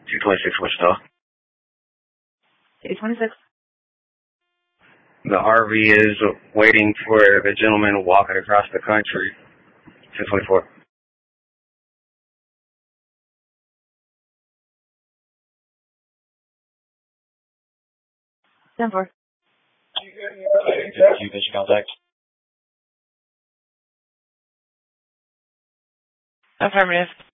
226 Wichita. 226. The RV is waiting for the gentleman walking across the country. 224. 10-4. You mission contact. Affirmative.